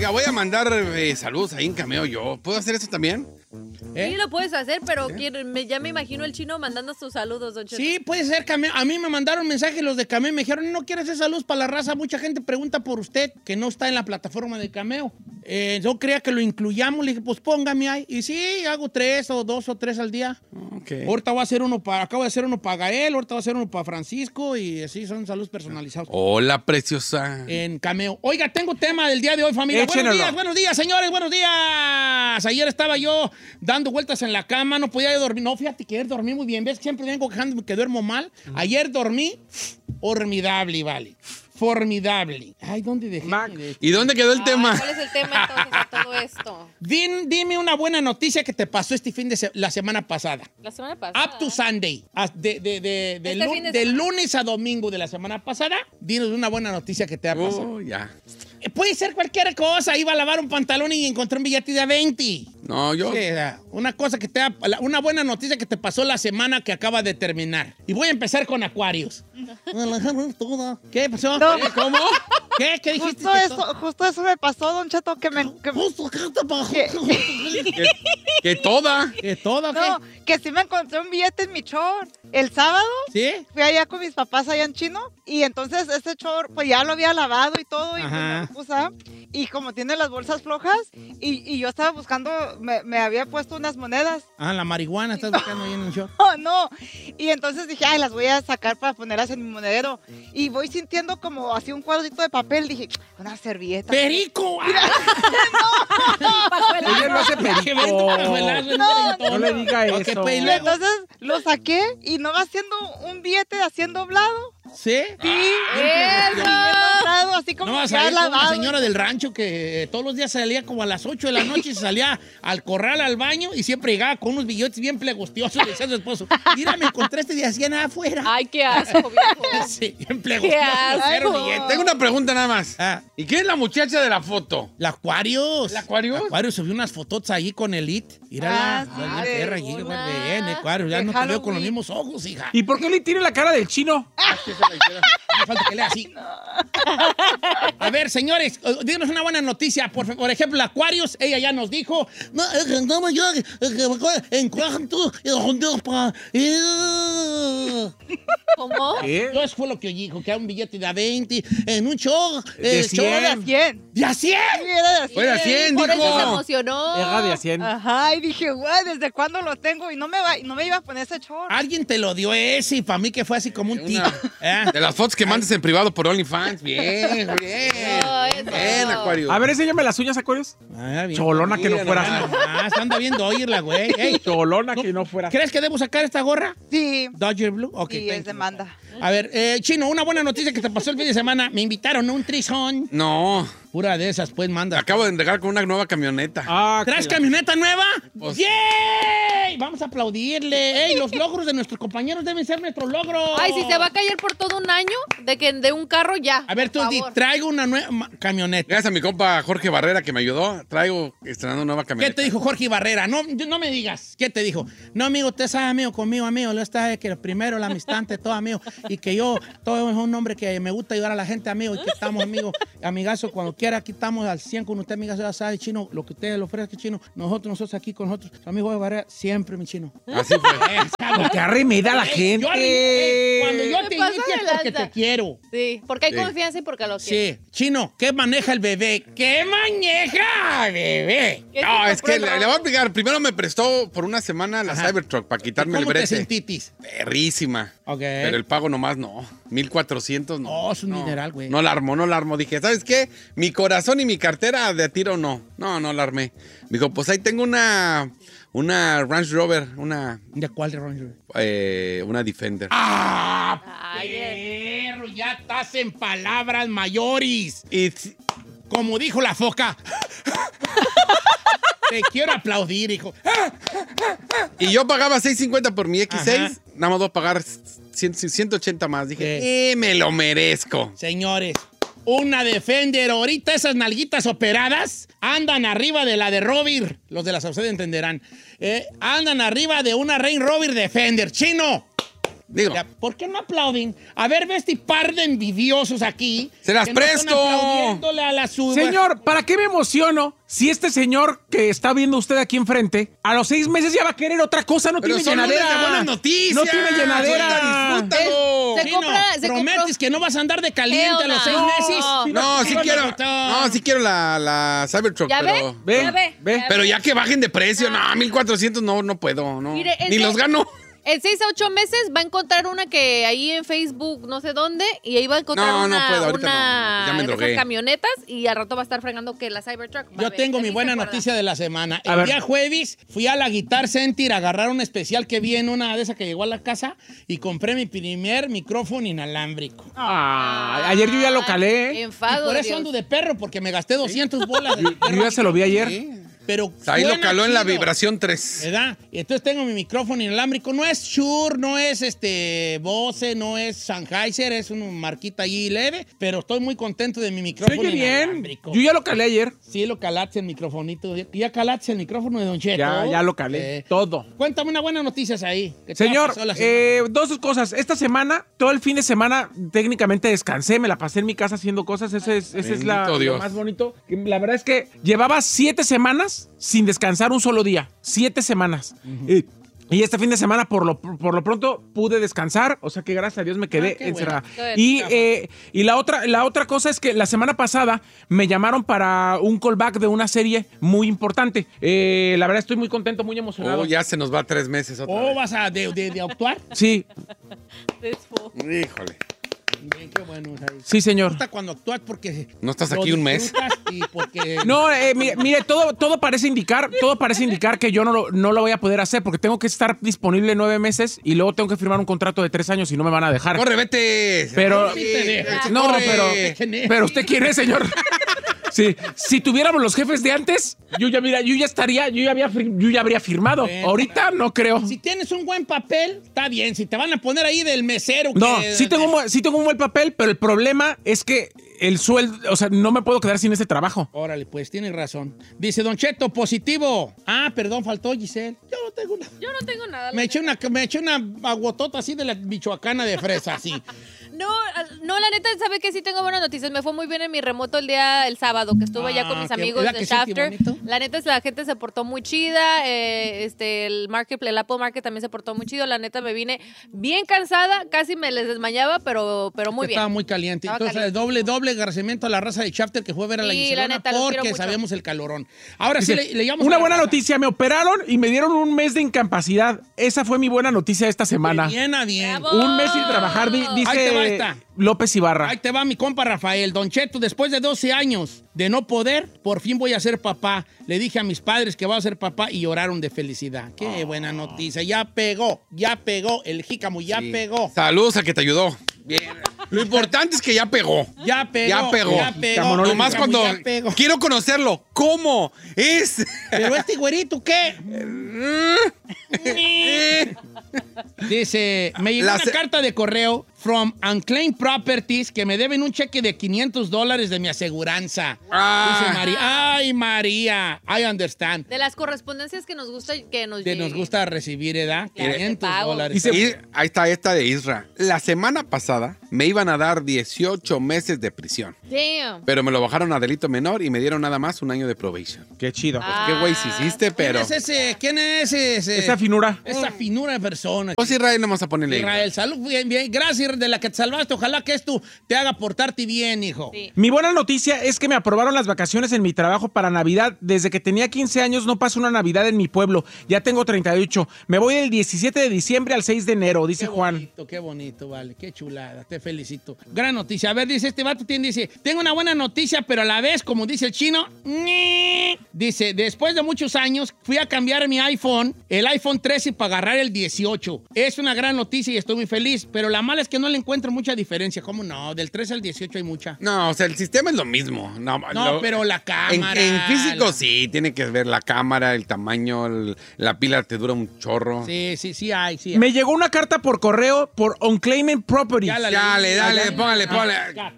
Oiga, voy a mandar saludos ahí en Cameo yo. ¿Puedo hacer eso también? Sí, lo puedes hacer, pero ya me imagino el chino mandando sus saludos, don Cheto. Sí, puede ser Cameo. A mí me mandaron mensajes los de Cameo y me dijeron, no quiero hacer saludos para la raza. Mucha gente pregunta por usted, que no está en la plataforma de Cameo. Yo creía que lo incluyamos. Le dije, pues póngame ahí. Y sí, hago 3 o 2 o 3 al día. Okay. Ahorita voy a hacer acabo de hacer uno para Gael, ahorita voy a hacer uno para Francisco y así son saludos personalizados. Hola, preciosa. En Cameo. Oiga, tengo tema del día de hoy, familia. Échenelo. Buenos días, señores, buenos días. Ayer estaba yo dando vueltas en la cama, no podía dormir. No, fíjate que ayer dormí muy bien. ¿Ves que siempre vengo quejándome que duermo mal? Ayer dormí formidable, vale. Formidable. Ay, ¿dónde dejé? ¿Y dónde quedó el tema? ¿Cuál es el tema entonces de todo esto? Dime una buena noticia que te pasó este fin de la semana pasada. La semana pasada. Up to Sunday. De fin de de semana. lunes a domingo de la semana pasada, dinos una buena noticia que te ha pasado. Ya. Puede ser cualquier cosa. Iba a lavar un pantalón y encontré un billete de 20. No, yo... Sí, una cosa una buena noticia que te pasó la semana que acaba de terminar. Y voy a empezar con Aquarius. ¿Qué pasó? No. ¿Cómo? ¿Qué dijiste? Justo eso me pasó, Don Cheto, que me... Justo, ¿qué te pasó? Que toda. ¿Que todo? No, que sí me encontré un billete en mi short. El sábado ¿Sí? fui allá con mis papás allá en Chino y entonces ese short pues ya lo había lavado y todo y pues, Ajá. me lo puse, y como tiene las bolsas flojas y yo estaba buscando, me había puesto unas monedas. Ah, la marihuana estás buscando ahí en el show. Oh, no, y entonces dije, ay, las voy a sacar para ponerlas en mi monedero y voy sintiendo como así un cuadrito de papel, dije, una servilleta. ¡Perico! Ella no hace perico. No le diga Ok, eso. pues, y Y luego- entonces lo saqué y no va haciendo un billete así doblado. ¿Sí? Bien doblado, así como No vas ya a ver como lavado. la señora del rancho que todos los días salía como a las 8 de la noche y se salía al corral, al baño y siempre llegaba con unos billetes bien plegostiosos. Le decía a su esposo, mira, me encontré este día hacía nada afuera. Ay, qué asco, viejo. Sí, bien Qué plegostiosos. asco. Era un billete. Tengo una pregunta nada más. Ah. ¿Y quién es la muchacha de la foto? La Aquarius. ¿La Aquarius? Aquarius subió unas fotos ahí con Elite. Mírala. Ah, sí, la de perra allí, una. bien, Aquarius. Ya De no te veo con los Halloween. mismos ojos, hija. ¿Y por qué le tiene la cara del chino? Me falta que lea así. A ver, señores, díganos una buena noticia. Por ejemplo, Aquarius, ella ya nos dijo. No, yo en cuanto. ¿Cómo? ¿Qué? Yo eso fue lo que dijo, que era un billete de a 20 en un show. De show 100. ¿Quién? ¿De a 100? Sí, era de Fuera 100, Por eso se dijo. emocionó. Era de a 100. Ajá, y dije, güey, ¿desde cuándo lo tengo? Y no me iba a poner ese short. Alguien te lo dio ese y para mí que fue así como un tic. De las fotos que mandes en privado por OnlyFans. Bien, bien. Eso. Bien, Acuario. A ver, enséñame las uñas, Aquarius. Ah, bien. Cholona que no Mira fuera. Ah, se anda viendo oírla, güey. Ey, Cholona que no fuera. ¿crees que debo sacar esta gorra? Sí, Dodger Blue. Ok. y thank es you. demanda. A ver, Chino, una buena noticia que te pasó el fin de semana. Me invitaron a un trizón. No, Pura de esas, pues, manda. acabo de entregar con una nueva camioneta. Ah, ¿Traes que la- camioneta nueva? Pues- ¡Yay! Vamos a aplaudirle. ¡Ey! Los logros de nuestros compañeros deben ser nuestros logros. Ay, si se va a caer por todo un año de un carro, ya. A ver, tú por di, favor. traigo una nueva camioneta. Gracias a mi compa Jorge Barrera que me ayudó. Traigo estrenando nueva ¿Qué camioneta. te dijo Jorge Barrera? No me digas. ¿Qué te dijo? No, amigo, usted sabe, amigo, conmigo, amigo. Lo está que primero la amistad ante todo, amigo. Y que yo, todo es un hombre que me gusta ayudar a la gente, amigo. Y que estamos, amigos, amigazo, cuando quiera, aquí estamos al 100 con usted, amigazo. Ya sabe, Chino, lo que usted le ofrezca, Chino. Nosotros aquí con nosotros. Su amigo Jorge Barrera, siempre, mi Chino. Así fue. Qué arremeda la gente. Cuando yo te Se pasó invite es de porque lanza. te quiero. Sí, porque hay Sí. confianza y porque lo quiero. Sí. Chino, ¿qué maneja el bebé? ¿Qué maneja, bebé? ¿Qué No, te es que compró el le voy a explicar. Primero me prestó por una semana la Ajá. Cybertruck para quitarme el ¿Cómo te brete. sentitis? Perrísima. Ok. Pero el pago nomás no. 1,400 no. Oh, es un mineral, güey. No la armó. Dije, ¿sabes qué? Mi corazón y mi cartera de a tiro no. No la armé. Me dijo, pues ahí tengo una Range Rover, ¿De cuál de Range? una Defender. ¡Ah! Ay, Perro, ya estás en palabras mayores. Y Como dijo la foca. Te quiero aplaudir, hijo. yo pagaba $650 por mi X6. Ajá. Nada más voy a pagar 180 más. Dije, me lo merezco. Señores, una Defender. Ahorita esas nalguitas operadas andan arriba de la de Rover. Los de la Sauceda entenderán. Andan arriba de una Range Rover Defender. Chino, Digo. Ya, ¿por qué no aplauden? A ver, ve este par de envidiosos aquí. ¡Se las que no están presto! aplaudiéndole a la suba. Señor, ¿para qué me emociono si este señor que está viendo usted aquí enfrente, a los 6 meses ya va a querer otra cosa? No Pero tiene son llenadera. unas buenas noticias. No tiene llenadera. Disfrútalo. Se Chino, compra- se prometes compró- que no vas a andar de caliente a los 6 No. meses. No, sí quiero. No. No, sí quiero la Cybertruck, ¿Ya pero. ve? Ve, ¿Ya ve? ve. ¿Ya Pero ve? ya que bajen de precio, no, 1,400 no puedo, no. Mire, Ni los gano. En 6 a 8 meses va a encontrar una que ahí en Facebook, no sé dónde, y ahí va a encontrar No, no una, puedo, ahorita una no, ya me de drogué. esas camionetas y al rato va a estar fregando que la Cybertruck. Va a Yo ver, tengo de mi mí buena se acuerda. noticia de la semana. A El ver. día jueves fui a la Guitar Center a agarrar un especial que vi en una de esas que llegó a la casa y compré mi primer micrófono inalámbrico. Ah, ayer yo ya lo calé. Y Enfado. por de eso Dios. ando de perro, porque me gasté 200 bolas. Yo ya se lo vi ayer. Sí. Pero Ahí lo suena caló en la chido, vibración 3. ¿verdad? Y entonces tengo mi micrófono inalámbrico. No es Shure, no es Bose, no es Sennheiser, es una marquita allí leve, pero estoy muy contento de mi Se micrófono oye bien. inalámbrico. Yo ya lo calé ayer. Sí, lo calaste el microfonito. ¿Ya calaste el micrófono de Don Cheto? Ya lo calé. Todo. Cuéntame una buena noticias ahí. ¿Qué te Señor, pasó la semana? dos cosas. Esta semana, todo el fin de semana, técnicamente descansé, me la pasé en mi casa haciendo cosas. Ese es Bendito lo Dios. más bonito. Que la verdad es que llevaba 7 semanas sin descansar un solo día. 7 semanas. Y este fin de semana, por lo pronto, pude descansar. O sea que gracias a Dios me quedé qué encerrada. bueno. Y la otra cosa es que la semana pasada me llamaron para un callback de una serie muy importante. La verdad estoy muy contento, muy emocionado. Oh, ya se nos va 3 meses otra ¿O vez. vas a de actuar? Sí, Desfo. Híjole. Bien, qué bueno. o sea, sí, me señor. gusta cuando actúas porque... No estás lo aquí un mes. disfrutas Y porque... No, mire, todo parece indicar que yo no lo voy a poder hacer porque tengo que estar disponible 9 meses y luego tengo que firmar un contrato de 3 años y no me van a dejar. ¡Corre, vete! Pero, Sí te dejo. no, Corre. pero usted quién es, señor. Sí, si tuviéramos los jefes de antes, yo ya habría firmado. Bueno. Ahorita no creo. Si tienes un buen papel, está bien. Si te van a poner ahí del mesero... No, que- sí tengo un buen papel, pero el problema es que el sueldo, o sea, no me puedo quedar sin ese trabajo. Órale, pues, tienes razón. Dice Don Cheto, positivo. Ah, perdón, faltó Giselle. Yo no tengo nada. Yo no tengo nada. la Me eché neta. una aguotota así de la michoacana de fresa, así. No, la neta, ¿sabe que sí tengo buenas noticias? Me fue muy bien en mi remoto el sábado, que estuve allá con mis qué- amigos ¿verdad de que sí, qué Shafter. bonito? La neta, la gente se portó muy chida. El Apple Market también se portó muy chido. La neta, me vine bien cansada, casi me les desmayaba, pero muy bien. Estaba muy caliente. Estaba Entonces, doble agradecimiento a la raza de Chapter que fue a ver a la Sí, Giselona la neta, los quiero porque mucho. sabemos el calorón. Ahora sí, Dice, le llamamos una a la buena raza. noticia, me operaron y me dieron un mes de incapacidad. Esa fue mi buena noticia esta semana. Bien a bien. Bravo. Un mes sin trabajar, Ahí te va dice esta. López Ibarra. Ahí te va mi compa Rafael. Don Cheto, después de 12 años de no poder, por fin voy a ser papá. Le dije a mis padres que voy a ser papá y lloraron de felicidad. Qué buena noticia. Ya pegó. El jícamo ya Sí. pegó. Saludos a que te ayudó. Bien. Lo importante es que ya pegó. Ya pegó. Ya pegó. Ya pegó. Como no le Nomás Jícamo, cuando ya pegó. quiero conocerlo. ¿Cómo? Es. Pero este güerito, ¿qué? Dice, me llegó La una se- carta de correo from Unclaimed Properties que me deben un cheque de $500 de mi aseguranza. Ah. Dice María. Ay, María. I understand. De las correspondencias que nos gusta que nos Nos llegue. gusta recibir, ¿edad? Claro, $500. Dice- Y ahí está esta de Isra. La semana pasada me iban a dar 18 meses de prisión. Damn. Pero me lo bajaron a delito menor y me dieron nada más un año de probation. Qué chido. Ah. Qué güey si hiciste, pero. ¿Quién es ese? ¿Quién es ese? Esa finura. Esa finura de persona. Pues Israel, no vamos a ponerle. Israel, salud, bien, bien. Gracias de la que te salvaste. Ojalá que esto te haga portarte bien, hijo. Sí. Mi buena noticia es que me aprobaron las vacaciones en mi trabajo para Navidad. Desde que tenía 15 años no paso una Navidad en mi pueblo. Ya tengo 38. Me voy del 17 de diciembre al 6 de enero, dice Juan. Qué bonito, vale. Qué chulada. Te felicito. Gran noticia. A ver, dice este vato, dice, tengo una buena noticia, pero a la vez, como dice el chino, ¡ñe! Dice, después de muchos años, fui a cambiar mi iPhone, el iPhone 13 para agarrar el 18. Es una gran noticia y estoy muy feliz, pero la mala es que no le encuentro mucha diferencia. ¿Cómo no? Del 13 al 18 hay mucha. No, o sea, el sistema es lo mismo. No, Pero la cámara. En físico sí, tiene que ver la cámara, el tamaño, la pila te dura un chorro. Sí hay, sí hay. Me llegó una carta por correo por Unclaimed Properties. Ya la Dale, dale, póngale.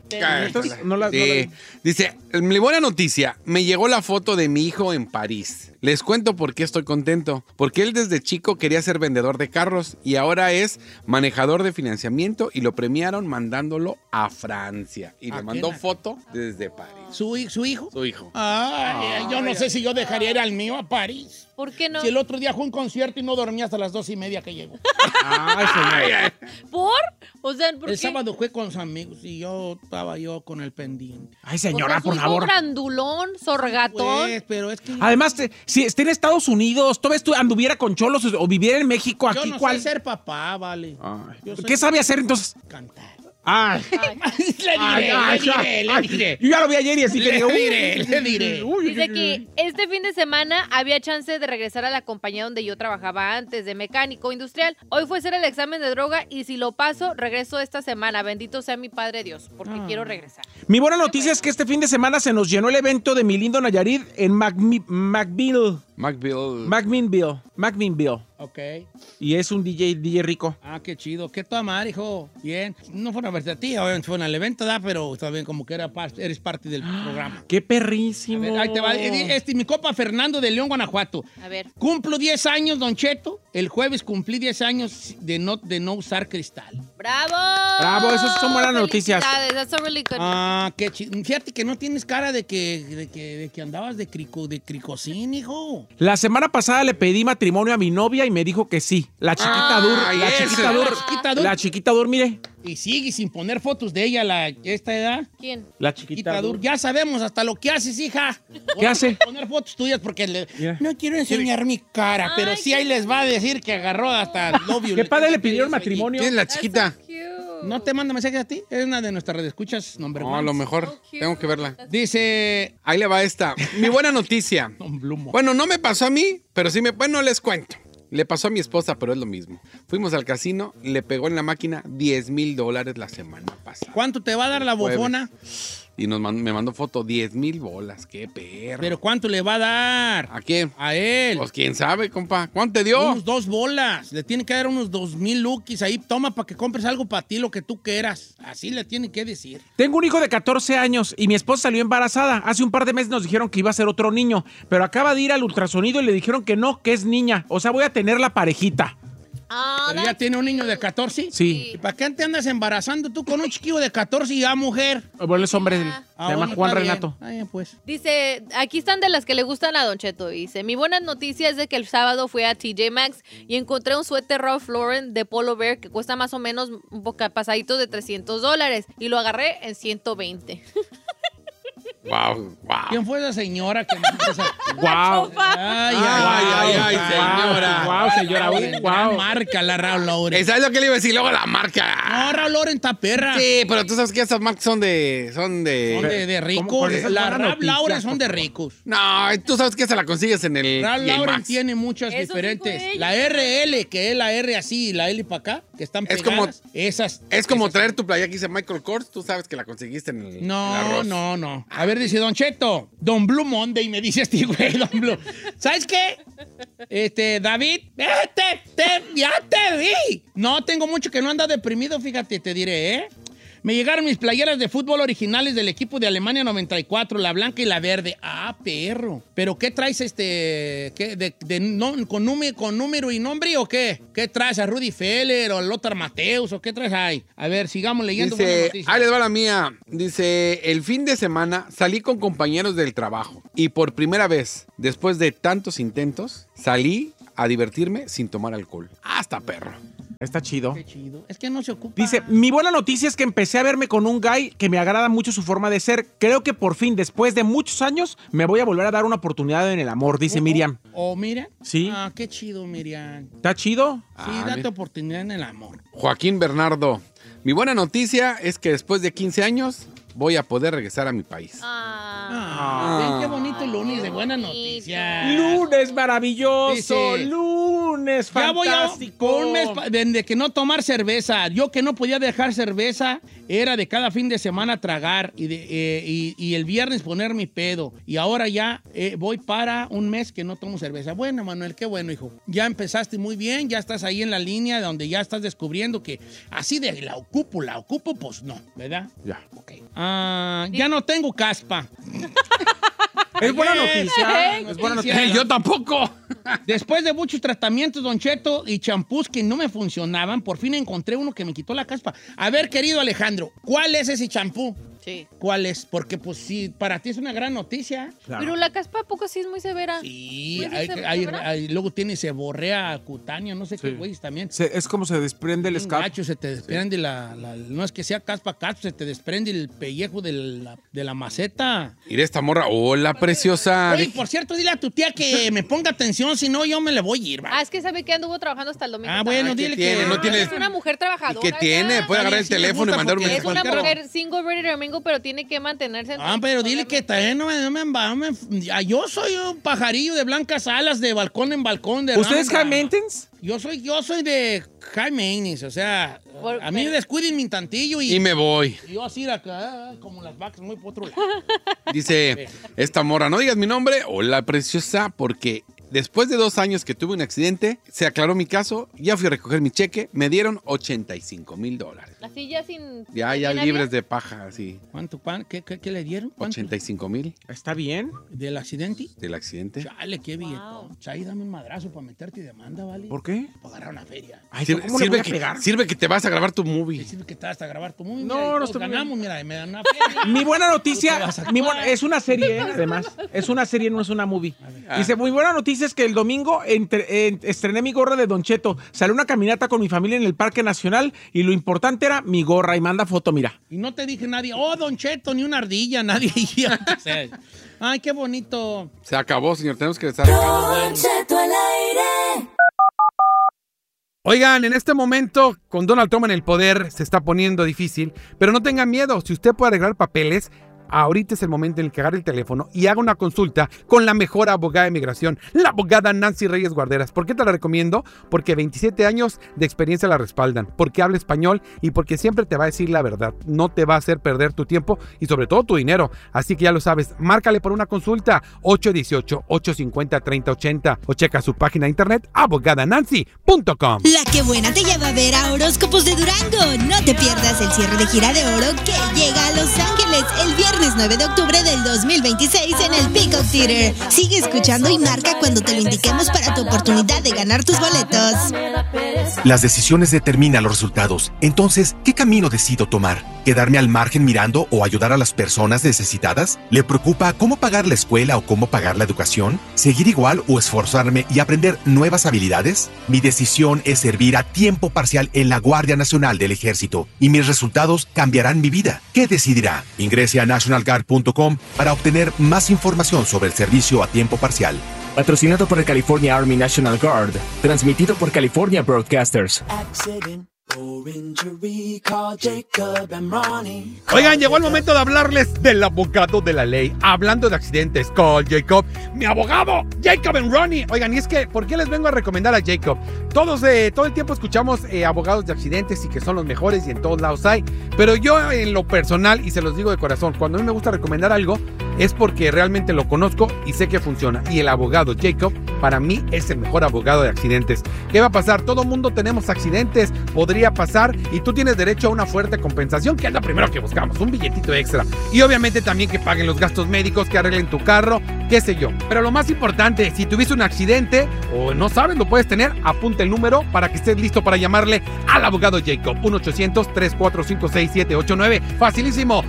Entonces, no la- Sí. no la- Dice, mi buena noticia, me llegó la foto de mi hijo en París. Les cuento por qué estoy contento. Porque él desde chico quería ser vendedor de carros y ahora es manejador de financiamiento y lo premiaron mandándolo a Francia. Y le mandó foto desde París. ¿Su hijo? Su hijo. Ay, yo no sé si yo dejaría ir al mío a París. ¿Por qué no? Si el otro día fue un concierto y no dormía hasta las 2:30 que llegó. Ay, señor. ¿Por? O sea, ¿por El qué? sábado fue con sus amigos y estaba yo con el pendiente. Ay, O sea, señora, su por hijo favor. grandulón, sorgatón. Pues, pero es que Además, si esté en Estados Unidos, ¿tú ves tú anduviera con cholos o viviera en México? yo Aquí, no ¿cuál? sé ser papá, vale. Ay. Yo soy ¿Qué sabe hacer entonces? cantar. Ay. Le diré. Yo ya lo vi ayer y así que digo. Le diré. Dice que este fin de semana había chance de regresar a la compañía donde yo trabajaba antes, de mecánico industrial. Hoy fue hacer el examen de droga y si lo paso, regreso esta semana. Bendito sea mi Padre Dios, porque quiero regresar. Mi buena noticia es que este fin de semana se nos llenó el evento de mi lindo Nayarit en McMinnville. Ok. Y es un DJ rico. Ah, qué chido. Qué toda madre, hijo. Bien. No fue una verte a ti, obviamente fue en el evento, ¿da? Pero está bien, como que eres parte del programa. ¡Qué A perrísimo! ver, ahí te va. Mi compa Fernando de León, Guanajuato. A ver. Cumplo 10 años, Don Cheto. El jueves cumplí 10 años de no usar cristal. ¡Bravo! Bravo, esas son buenas noticias. Felicidades, that's a really good. Ah, qué chido. Fíjate que no tienes cara de que andabas de cricosín, hijo. La semana pasada le pedí matrimonio a mi novia y me dijo que sí. La chiquita Dur, la chiquita Dur, mire. Y sigue sin poner fotos de ella a esta edad. ¿Quién? La Chiquita chiquita Dur. Dur. Ya sabemos hasta lo que haces, hija. ¿Qué hace? Poner fotos tuyas porque Mira. no quiero enseñar mi cara, pero Ay, sí qué ahí les va a decir que agarró hasta el novio. ¿Qué padre le pidieron matrimonio? ¿Quién es la That's chiquita? so cute. ¿No te manda mensajes a ti? Es una de nuestras redescuchas, nombre No, a lo mejor. So cute. Tengo que verla. Dice Ahí le va esta. Mi buena noticia. Don Blumo. Bueno, no me pasó a mí, pero sí bueno, les cuento. Le pasó a mi esposa, pero es lo mismo. Fuimos al casino, le pegó en la máquina $10,000 la semana pasada. ¿Cuánto te va a dar la bofona? Y me mandó foto, 10,000 bolas. ¡Qué perro! ¿Pero cuánto le va a dar? ¿A quién? A él. Pues quién sabe, compa. ¿Cuánto te dio? Unos 2 bolas. Le tiene que dar unos 2,000 lookies ahí. Toma para que compres algo para ti, lo que tú quieras. Así le tiene que decir. Tengo un hijo de 14 años y mi esposa salió embarazada. Hace un par de meses nos dijeron que iba a ser otro niño, pero acaba de ir al ultrasonido y le dijeron que no, que es niña. O sea, voy a tener la parejita. Ah, ¿Pero ya tiene un niño de 14? Sí. ¿Y para qué te andas embarazando tú con un chiquillo de 14 y ya mujer? Bueno, es hombre, se llama bueno, Juan está bien. Renato. Está bien, pues. Dice, aquí están de las que le gustan a Don Cheto. Dice, mi buena noticia es de que el sábado fui a TJ Maxx y encontré un suéter Ralph Lauren de Polo Bear que cuesta más o menos un poco pasadito de $300 y lo agarré en 120. Wow, wow. ¿Quién fue esa señora que me puso esa- ¡Guau! Ay, señora. ¡Guau, señora! Gran ¡Guau! marca la Ralph Lauren. ¿Sabes lo que le iba a decir? Luego la marca. No, Ralph Lauren está perra. Sí, pero tú sabes que esas marcas son de... Son de ricos. con esas Las buenas Ralph noticias, Lauren son por de favor. ricos. No, tú sabes que esa la consigues en el Ralph TJ Lauren Maxx. tiene muchas Eso diferentes. dijo ella. La RL, que es la R así y la L para acá, que están Es pegadas. como- esas. Es como esas- traer tu playa que dice Michael Kors. Tú sabes que la conseguiste en el No, arroz. no. A ver, dice Don Cheto, Don Blue Monday, me dice este güey, Don Blue. ¿Sabes qué? David, ya te vi. No, tengo mucho que no anda deprimido, fíjate, te diré, ¿eh? Me llegaron mis playeras de fútbol originales del equipo de Alemania 94, la blanca y la verde. Ah, perro. ¿Pero qué traes, qué, con número y nombre o qué? ¿Qué traes, a Rudy Feller o a Lothar Mateus o qué traes ahí? A ver, sigamos leyendo buenas Dice, noticias. ahí les va la mía. Dice, el fin de semana salí con compañeros del trabajo y por primera vez, después de tantos intentos, salí a divertirme sin tomar alcohol. Hasta perro. Está chido. Qué chido. Es que no se ocupa. Dice, mi buena noticia es que empecé a verme con un guy que me agrada mucho su forma de ser. Creo que por fin, después de muchos años, me voy a volver a dar una oportunidad en el amor, dice Miriam. ¿O Miriam? Sí. Ah, qué chido, Miriam. ¿Está chido? Sí, Ah, date mira. oportunidad en el amor. Joaquín Bernardo. Mi buena noticia es que después de 15 años voy a poder regresar a mi país. Ven qué bonito lunes de buena noticia. Lunes maravilloso, Dice, lunes Ya voy a fantástico. un mes de que no tomar cerveza. Yo que no podía dejar cerveza, era de cada fin de semana tragar y el viernes poner mi pedo. Y ahora ya voy para un mes que no tomo cerveza. Bueno, Manuel, qué bueno, hijo. Ya empezaste muy bien, ya estás ahí en la línea donde ya estás descubriendo que así de la ocupo, pues no, ¿verdad? Ya. Ok. Ya no tengo caspa. Es buena noticia. Es Es buena noticia. noticia. Yo tampoco. Después de muchos tratamientos, Don Cheto, y champús que no me funcionaban, por fin encontré uno que me quitó la caspa. A ver, querido Alejandro, ¿cuál es ese champú? Sí. ¿Cuál es? Porque, pues, sí, para ti es una gran noticia. Claro. Pero la caspa, ¿a poco sí es muy severa? Sí, ¿Pues sí se verá? luego tiene seborrea cutánea, no sé qué Sí. güeyes también. Es como se desprende el Un escape. gacho, se te desprende no es que sea caspa, se te desprende el pellejo de la maceta. Mira esta morra. Hola, preciosa. Oye, por cierto, dile a tu tía que me ponga atención, si no yo me le voy a ir, ¿va? Ah, es que sabe que anduvo trabajando hasta el domingo. Ah, bueno, ¿qué dile tiene? que... No tiene- Es una mujer ¿Y trabajadora. qué tiene? oiga. Puede agarrar el Sí, me teléfono y gusta mandar un porque Es mensaje. una Pero- mujer single ready domingo, pero tiene que mantenerse. en- Pero dile que también yo soy un pajarillo de blancas alas de balcón en balcón. De ¿Usted es rama high en rama. maintenance? Yo soy de high maintenance, o sea, Por- a mí me descuiden mi tantillo Y me voy. y yo así acá, como las vacas, muy por otro lado. Dice esta morra, no digas mi nombre. Hola, preciosa, porque después de 2 años que tuve un accidente, se aclaró mi caso, ya fui a recoger mi cheque, me dieron $85,000. Así ya sin. Ya sin libres nadie. de paja, sí. ¿Cuánto? ¿Qué le dieron? ¿Cuánto? 85,000 ¿Está bien? ¿Del accidente? del accidente. Chale, qué billetón. Chay, dame un madrazo para meterte y demanda, ¿vale? ¿Por qué? Para agarrar una feria. Ay, Sirve, ¿cómo le voy sirve a que, pegar? sirve que te vas a grabar tu movie. Decir que está hasta grabar tu movie. No, mira, y no todos estoy ganamos, mira, y me dan una feria. Mi buena Tú te noticia, vas a es una serie, además. Es una serie, no es una movie. Dice, muy buena noticia es que el domingo estrené mi gorra de Don Cheto. Salí una caminata con mi familia en el Parque Nacional y lo importante era mi gorra. Y manda foto, mira. Y no te dije nadie, oh, Don Cheto, ni una ardilla, nadie. O sea, ay, qué bonito. Se acabó, señor. Tenemos que estar acá. Oigan, en este momento, con Donald Trump en el poder, se está poniendo difícil, pero no tengan miedo. Si usted puede arreglar papeles, ahorita es el momento en el que agarre el teléfono y haga una consulta con la mejor abogada de migración, la abogada Nancy Reyes Guarderas. ¿Por qué te la recomiendo? Porque 27 años de experiencia la respaldan, porque habla español y porque siempre te va a decir la verdad. No te va a hacer perder tu tiempo y sobre todo tu dinero. Así que ya lo sabes, márcale por una consulta 818-850-3080 o checa su página de internet abogadanancy.com. La que buena te lleva a ver a Horóscopos de Durango. No te pierdas el cierre de gira de oro que llega a Los Ángeles el viernes 9 de octubre del 2026 en el Peacock Theater. Sigue escuchando y marca cuando te lo indiquemos para tu oportunidad de ganar tus boletos. Las decisiones determinan los resultados. Entonces, ¿qué camino decido tomar? ¿Quedarme al margen mirando o ayudar a las personas necesitadas? ¿Le preocupa cómo pagar la escuela o cómo pagar la educación? ¿Seguir igual o esforzarme y aprender nuevas habilidades? Mi decisión es servir a tiempo parcial en la Guardia Nacional del Ejército y mis resultados cambiarán mi vida. ¿Qué decidirá? Ingrese a nationalguard.com para obtener más información sobre el servicio a tiempo parcial. Patrocinado por el California Army National Guard. Transmitido por California Broadcasters. Oigan, llegó el momento de hablarles del abogado de la ley. Hablando de accidentes, call Jacob, mi abogado, Jacob and Ronnie. Oigan, y es que, ¿por qué les vengo a recomendar a Jacob? Todo el tiempo escuchamos abogados de accidentes y que son los mejores y en todos lados hay. Pero yo en lo personal, y se los digo de corazón, cuando a mí me gusta recomendar algo, es porque realmente lo conozco y sé que funciona. Y el abogado Jacob, para mí, es el mejor abogado de accidentes. ¿Qué va a pasar? Todo mundo tenemos accidentes, podría pasar, y tú tienes derecho a una fuerte compensación, que es lo primero que buscamos, un billetito extra. Y obviamente también que paguen los gastos médicos, que arreglen tu carro, qué sé yo. Pero lo más importante, si tuviste un accidente o no sabes, lo puedes tener, apunta el número para que estés listo para llamarle al abogado Jacob. 1-800-345-6789. Facilísimo.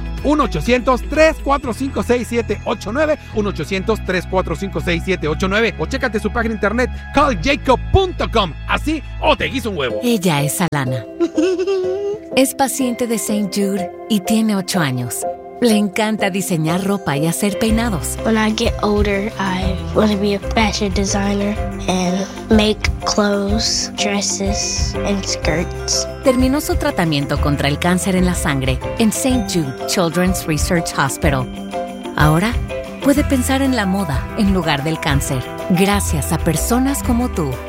1-800-345-6789. 1-800-345-6789. O chécate su página de internet calljacob.com. Así o te guiso un huevo. Ella es Alana. Es paciente de St. Jude y tiene 8 años. Le encanta diseñar ropa y hacer peinados. When I get older, I want to be a fashion designer and make clothes, dresses, and skirts. Terminó su tratamiento contra el cáncer en la sangre en St. Jude Children's Research Hospital. Ahora puede pensar en la moda en lugar del cáncer, gracias a personas como tú.